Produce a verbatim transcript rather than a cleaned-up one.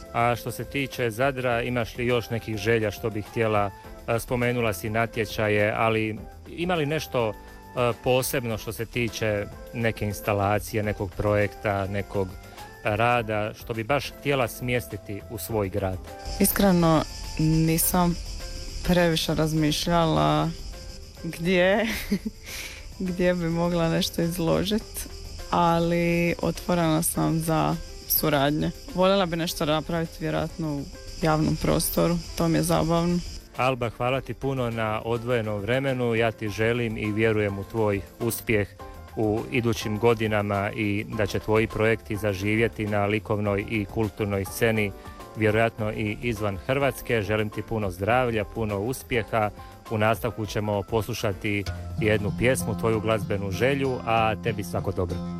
A što se tiče Zadra, imaš li još nekih želja što bih htjela? Spomenula si natječaje, ali ima li nešto posebno što se tiče neke instalacije, nekog projekta, nekog rada, što bi baš htjela smjestiti u svoj grad? Iskreno nisam previše razmišljala gdje, gdje bi mogla nešto izložiti, ali otvorena sam za suradnje. Voljela bi nešto napraviti vjerojatno u javnom prostoru, to mi je zabavno. Alba, hvala ti puno na odvojenom vremenu, ja ti želim i vjerujem u tvoj uspjeh u idućim godinama i da će tvoji projekti zaživjeti na likovnoj i kulturnoj sceni, vjerojatno i izvan Hrvatske. Želim ti puno zdravlja, puno uspjeha. U nastavku ćemo poslušati jednu pjesmu, tvoju glazbenu želju, a tebi svako dobro.